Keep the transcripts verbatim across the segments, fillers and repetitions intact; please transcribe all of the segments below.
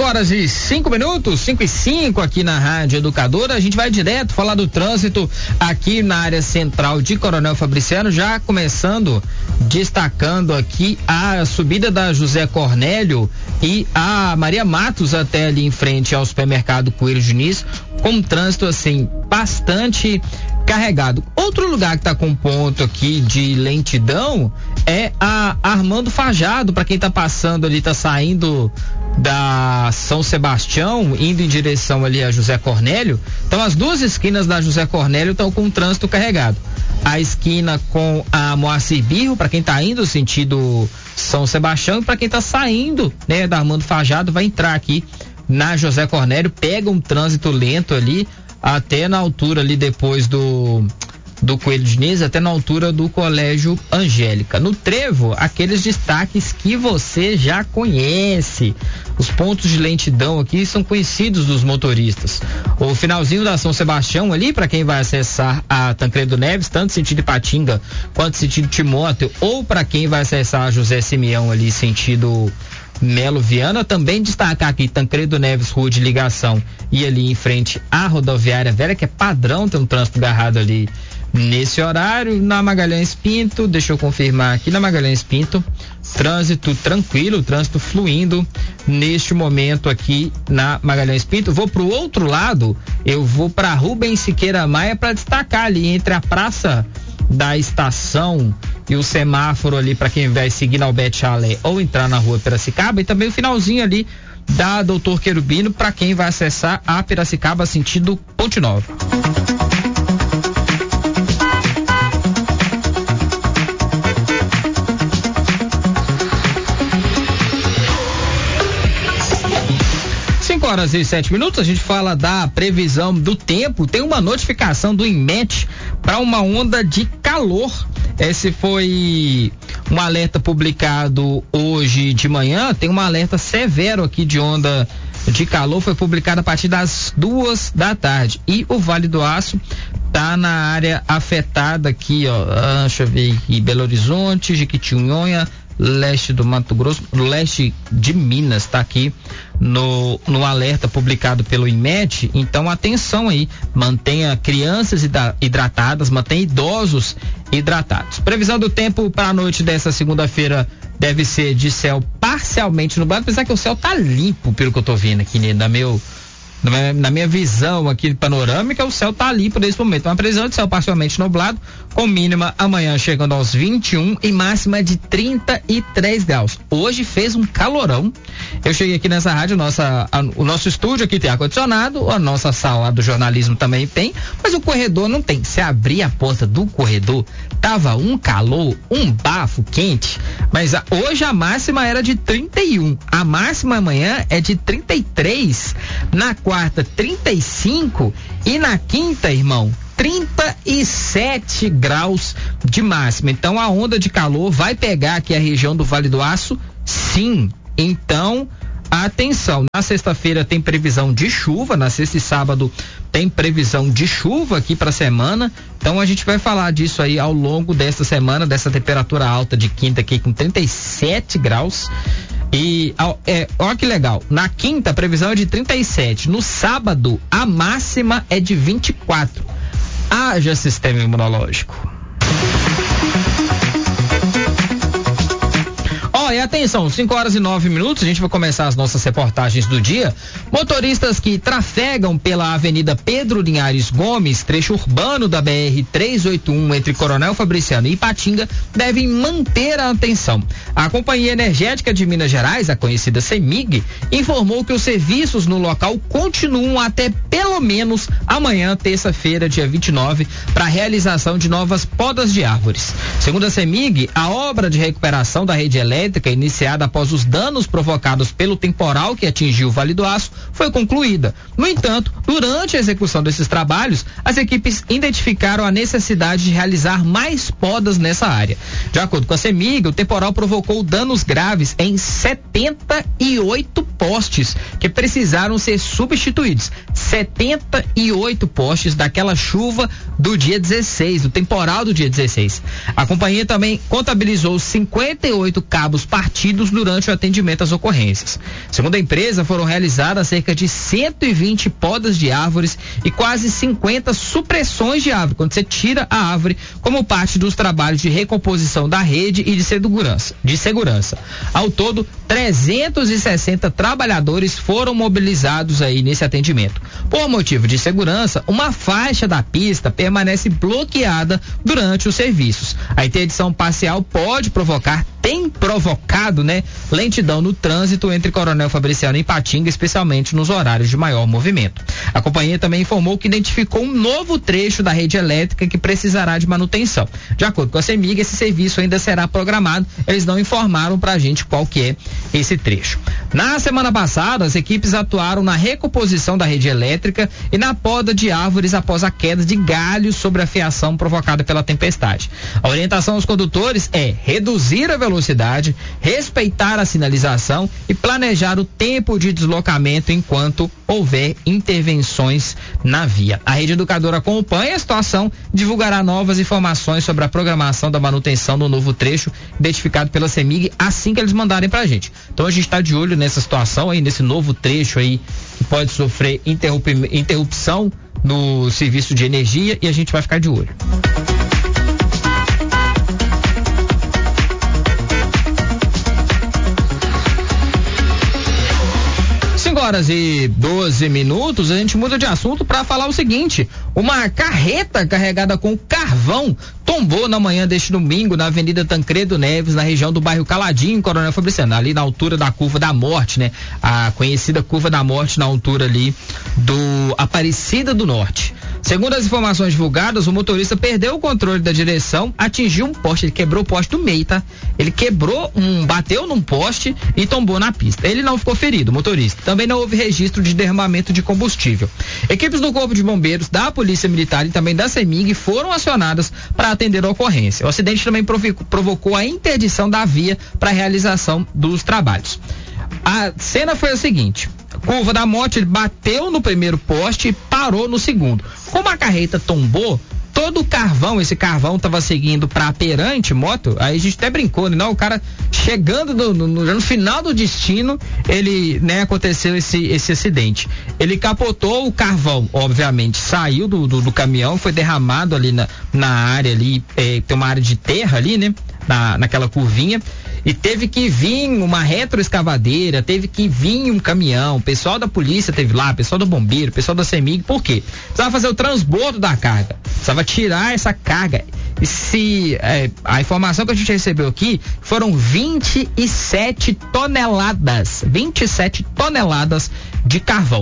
horas e cinco minutos, cinco e cinco aqui na Rádio Educadora. A gente vai direto falar do trânsito aqui na área central de Coronel Fabriciano, já começando destacando aqui a subida da José Cornélio e a Maria Matos até ali em frente ao supermercado Coelho Diniz, com um trânsito assim bastante carregado. Outro lugar que está com ponto aqui de lentidão é a Armando Fajado, para quem está passando ali, está saindo da São Sebastião, indo em direção ali a José Cornélio. Então as duas esquinas da José Cornélio estão com trânsito carregado. A esquina com a Moacir Birro, para quem está indo sentido São Sebastião, e para quem está saindo, né, da Armando Fajado, vai entrar aqui na José Cornélio, pega um trânsito lento ali, até na altura ali depois do do Coelho Diniz, até na altura do Colégio Angélica. No trevo, aqueles destaques que você já conhece. Os pontos de lentidão aqui são conhecidos dos motoristas. O finalzinho da São Sebastião ali, para quem vai acessar a Tancredo Neves, tanto sentido Ipatinga quanto sentido Timóteo, ou para quem vai acessar a José Simeão ali, sentido Melo Viana. Também destacar aqui Tancredo Neves, rua de ligação, e ali em frente à rodoviária velha, que é padrão ter um trânsito agarrado ali nesse horário. Na Magalhães Pinto, deixa eu confirmar aqui, na Magalhães Pinto, trânsito tranquilo, trânsito fluindo neste momento aqui na Magalhães Pinto. Vou pro outro lado, eu vou para Rubens Siqueira Maia para destacar ali entre a Praça da Estação e o semáforo ali para quem vai seguir na Albete Chalé ou entrar na rua Piracicaba, e também o finalzinho ali da Doutor Querubino para quem vai acessar a Piracicaba sentido Ponte Nova. cinco horas e sete minutos, a gente fala da previsão do tempo. Tem uma notificação do INMET para uma onda de calor. Esse foi um alerta publicado hoje de manhã. Tem um alerta severo aqui de onda de calor, foi publicado a partir das duas da tarde. E o Vale do Aço tá na área afetada aqui, ó. Ah, deixa eu ver aqui, Belo Horizonte, Jequitinhonha, leste do Mato Grosso, leste de Minas, tá aqui no, no alerta publicado pelo INMET. Então atenção aí, mantenha crianças hidratadas, mantenha idosos hidratados. Previsão do tempo para a noite dessa segunda-feira deve ser de céu parcialmente nublado, apesar que o céu tá limpo, pelo que eu tô vendo aqui, né, da meu na minha visão aqui panorâmica, o céu tá limpo nesse momento. Uma previsão de céu parcialmente nublado, com mínima amanhã chegando aos vinte e um e máxima de trinta e três graus. Hoje fez um calorão. Eu cheguei aqui nessa rádio, nossa, a, o nosso estúdio aqui tem ar-condicionado, a nossa sala do jornalismo também tem, mas o corredor não tem. Se abrir a porta do corredor, tava um calor, um bafo quente, mas a, hoje a máxima era de trinta e um, a máxima amanhã é de trinta e três, na quarta trinta e cinco e na quinta, irmão, trinta e sete graus de máxima. Então a onda de calor vai pegar aqui a região do Vale do Aço, sim. Então atenção, na sexta-feira tem previsão de chuva, na sexta e sábado tem previsão de chuva aqui para a semana. Então a gente vai falar disso aí ao longo desta semana, dessa temperatura alta de quinta aqui com trinta e sete graus. E é, olha que legal, na quinta a previsão é de trinta e sete, no sábado a máxima é de vinte e quatro. Haja sistema imunológico. Ó, oh, e atenção, cinco horas e nove minutos, a gente vai começar as nossas reportagens do dia. Motoristas que trafegam pela Avenida Pedro Linhares Gomes, trecho urbano da B R trezentos e oitenta e um entre Coronel Fabriciano e Ipatinga, devem manter a atenção. A Companhia Energética de Minas Gerais, a conhecida CEMIG, informou que os serviços no local continuam até pelo menos amanhã, terça-feira, dia vinte e nove, para a realização de novas podas de árvores. Segundo a CEMIG, a obra de recuperação da rede elétrica, iniciada após os danos provocados pelo temporal que atingiu o Vale do Aço, foi concluída. No entanto, durante a execução desses trabalhos, as equipes identificaram a necessidade de realizar mais podas nessa área. De acordo com a CEMIG, o temporal provocou danos graves em setenta e oito podas. postes que precisaram ser substituídos. setenta e oito postes daquela chuva do dia dezesseis, do temporal do dia dezesseis. A companhia também contabilizou cinquenta e oito cabos partidos durante o atendimento às ocorrências. Segundo a empresa, foram realizadas cerca de cento e vinte podas de árvores e quase cinquenta supressões de árvore, quando você tira a árvore, como parte dos trabalhos de recomposição da rede e de segurança. De segurança. Ao todo, trezentos e sessenta trabalhadores foram mobilizados aí nesse atendimento. Por motivo de segurança, uma faixa da pista permanece bloqueada durante os serviços. A interdição parcial pode provocar, tem provocado, né, lentidão no trânsito entre Coronel Fabriciano e Ipatinga, especialmente nos horários de maior movimento. A companhia também informou que identificou um novo trecho da rede elétrica que precisará de manutenção. De acordo com a CEMIG, esse serviço ainda será programado. Eles não informaram pra gente qual que é esse trecho. Na semana passada, as equipes atuaram na recomposição da rede elétrica e na poda de árvores após a queda de galhos sobre a fiação provocada pela tempestade. A orientação aos condutores é reduzir a velocidade, respeitar a sinalização e planejar o tempo de deslocamento enquanto houver intervenções na via. A rede educadora acompanha a situação, divulgará novas informações sobre a programação da manutenção do novo trecho identificado pela CEMIG assim que eles mandarem pra gente. Então a gente está de olho nessa situação aí, nesse novo trecho aí que pode sofrer interrup- interrupção no serviço de energia e a gente vai ficar de olho. Horas e doze minutos, a gente muda de assunto para falar o seguinte: uma carreta carregada com carvão tombou na manhã deste domingo na Avenida Tancredo Neves, na região do bairro Caladinho, Coronel Fabriciano, ali na altura da Curva da Morte, né? A conhecida Curva da Morte, na altura ali do Aparecida do Norte. Segundo as informações divulgadas, o motorista perdeu o controle da direção, atingiu um poste, ele quebrou o poste do meio, tá? Ele quebrou um, bateu num poste e tombou na pista. Ele não ficou ferido, o motorista. Também não houve registro de derramamento de combustível. Equipes do Corpo de Bombeiros, da Polícia Militar e também da CEMIG foram acionadas para atender a ocorrência. O acidente também provocou a interdição da via para a realização dos trabalhos. A cena foi a seguinte: Curva da Morte, ele bateu no primeiro poste e parou no segundo. Como a carreta tombou, todo o carvão, esse carvão estava seguindo para a Perante moto, aí a gente até brincou, né? Não, o cara chegando no, no, no final do destino, ele, né, aconteceu esse, esse acidente. Ele capotou, o carvão, obviamente, saiu do, do, do caminhão, foi derramado ali na, na área ali, é, tem uma área de terra ali, né? Na, naquela curvinha, e teve que vir uma retroescavadeira, teve que vir um caminhão, o pessoal da polícia teve lá, o pessoal do bombeiro, o pessoal da CEMIG, por quê? Precisava fazer o transbordo da carga, precisava tirar essa carga. E se é, a informação que a gente recebeu aqui foram vinte e sete toneladas, vinte e sete toneladas de carvão.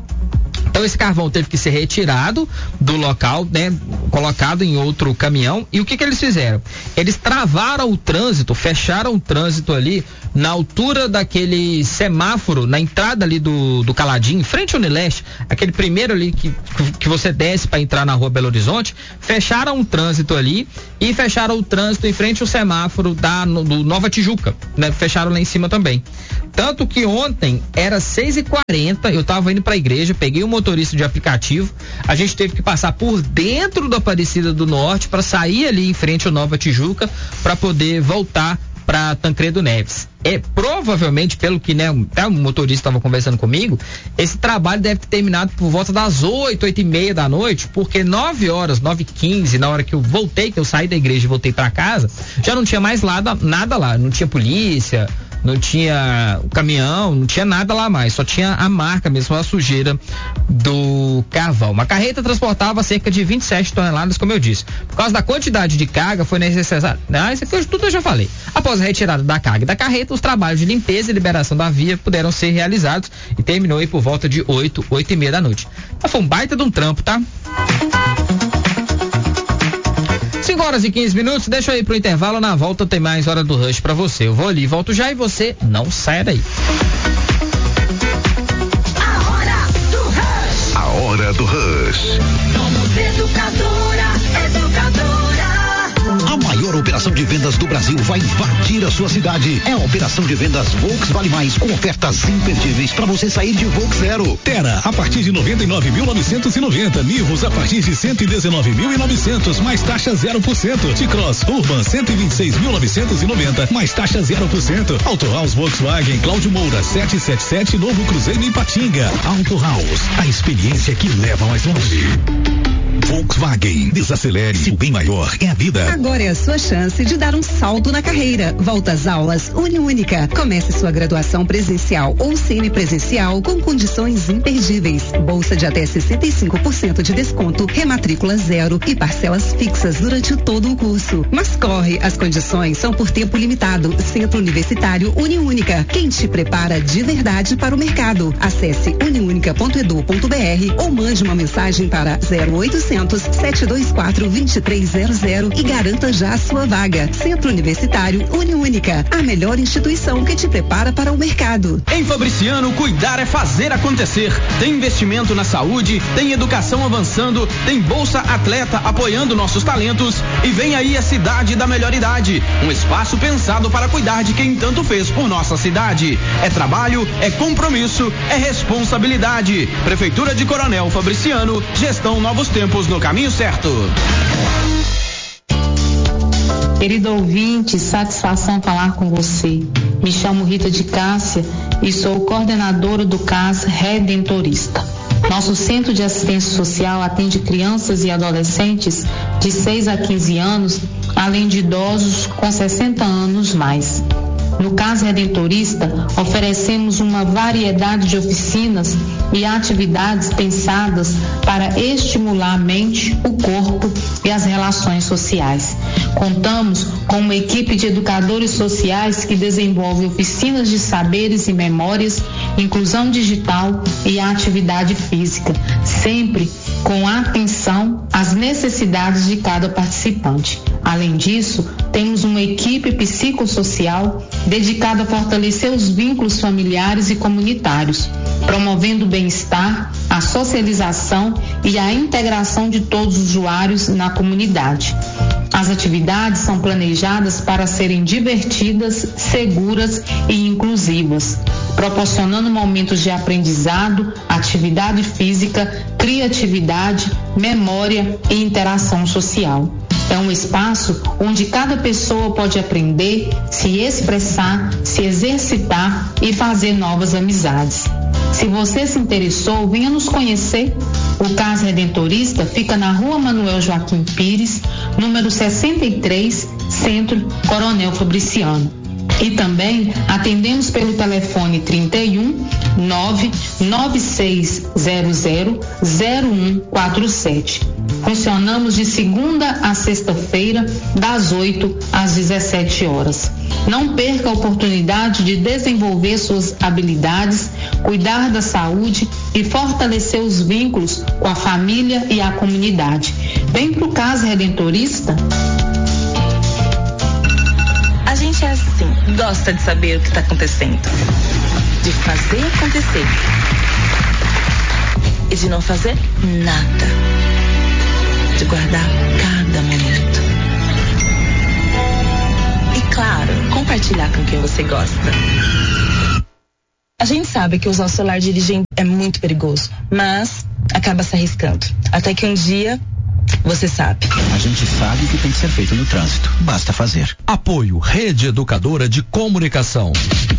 Então esse carvão teve que ser retirado do local, né, colocado em outro caminhão. E o que que eles fizeram? Eles travaram o trânsito, fecharam o trânsito ali na altura daquele semáforo, na entrada ali do, do Caladinho, em frente ao Unileste, aquele primeiro ali que, que você desce para entrar na rua Belo Horizonte. Fecharam o trânsito ali e fecharam o trânsito em frente ao semáforo da, no, do Nova Tijuca, né? Fecharam lá em cima também. Tanto que ontem era seis e quarenta, eu tava indo pra igreja, peguei um motorista de aplicativo, a gente teve que passar por dentro da Aparecida do Norte para sair ali em frente ao Nova Tijuca para poder voltar para Tancredo Neves. É provavelmente, pelo que, né, até o motorista estava conversando comigo, esse trabalho deve ter terminado por volta das oito, oito e meia da noite, porque nove horas, nove e quinze, na hora que eu voltei, que eu saí da igreja e voltei para casa, já não tinha mais nada, nada lá, não tinha polícia, não tinha o caminhão, não tinha nada lá mais, só tinha a marca mesmo, a sujeira do carvão. Uma carreta transportava cerca de vinte e sete toneladas, como eu disse. Por causa da quantidade de carga, foi necessário, ah, isso aqui tudo eu já falei. Após a retirada da carga e da carreta, os trabalhos de limpeza e liberação da via puderam ser realizados e terminou aí por volta de oito, oito e meia da noite. Mas foi um baita de um trampo, tá? cinco horas e quinze minutos, deixa eu ir pro intervalo, na volta tem mais Hora do Rush pra você. Eu vou ali, volto já e você não sai daí. A Hora do Rush. A Hora do Rush. Somos educadora, educadora. A maior operação de de vendas do Brasil vai invadir a sua cidade. É a operação de vendas Volks Vale Mais, com ofertas imperdíveis para você sair de Volks zero. Terra a partir de noventa e nove mil novecentos e noventa, Nivus a partir de cento e dezenove mil e novecentos, mais taxa zero por cento. T-Cross Urban cento e vinte e seis mil novecentos e noventa, mais taxa zero por cento. Auto House Volkswagen Cláudio Moura setecentos e setenta e sete, Novo Cruzeiro em Patinga. Auto House, a experiência que leva mais longe. Volkswagen, desacelere, o bem maior é a vida. Agora é a sua chance de dar um salto na carreira. Volta às aulas Uniúnica. Comece sua graduação presencial ou semipresencial com condições imperdíveis. Bolsa de até sessenta e cinco por cento de desconto, rematrícula zero e parcelas fixas durante todo o curso. Mas corre, as condições são por tempo limitado. Centro Universitário Uniúnica. Quem te prepara de verdade para o mercado. Acesse uniunica ponto edu ponto br ou mande uma mensagem para zero oitocentos, sete dois quatro, dois três zero zero e garanta já a sua vaga. Centro Universitário Uniúnica, a melhor instituição que te prepara para o mercado. Em Fabriciano, cuidar é fazer acontecer. Tem investimento na saúde, tem educação avançando, tem Bolsa Atleta apoiando nossos talentos e vem aí a cidade da melhor idade. Um espaço pensado para cuidar de quem tanto fez por nossa cidade. É trabalho, é compromisso, é responsabilidade. Prefeitura de Coronel Fabriciano, gestão Novos Tempos no caminho certo. Querido ouvinte, satisfação falar com você. Me chamo Rita de Cássia e sou coordenadora do C A S Redentorista. Nosso Centro de Assistência Social atende crianças e adolescentes de seis a quinze anos, além de idosos com sessenta anos mais. No C A S Redentorista, oferecemos uma variedade de oficinas e atividades pensadas para estimular a mente, o corpo e as relações sociais. Contamos com uma equipe de educadores sociais que desenvolve oficinas de saberes e memórias, inclusão digital e atividade física, sempre com atenção às necessidades de cada participante. Além disso, temos uma equipe psicossocial dedicada a fortalecer os vínculos familiares e comunitários, promovendo o bem-estar, a socialização e a integração de todos os usuários na comunidade. As atividades são planejadas para serem divertidas, seguras e inclusivas, proporcionando momentos de aprendizado, atividade física, criatividade, memória e interação social. É um espaço onde cada pessoa pode aprender, se expressar, se exercitar e fazer novas amizades. Se você se interessou, venha nos conhecer. O C A S Redentorista fica na Rua Manuel Joaquim Pires, número sessenta e três, Centro, Coronel Fabriciano. E também atendemos pelo telefone trinta e um, nove nove seis zero zero, zero um quatro sete. Funcionamos de segunda a sexta-feira, das oito às dezessete horas. Não perca a oportunidade de desenvolver suas habilidades, cuidar da saúde e fortalecer os vínculos com a família e a comunidade. Vem pro C A S Redentorista. A gente é assim, gosta de saber o que está acontecendo, de fazer acontecer e de não fazer nada, de guardar cada momento e, claro, compartilhar com quem você gosta. A gente sabe que usar o celular dirigindo é muito perigoso, mas acaba se arriscando, até que um dia você sabe. A gente sabe o que tem que ser feito no trânsito. Basta fazer. Apoio Rede Educadora de Comunicação.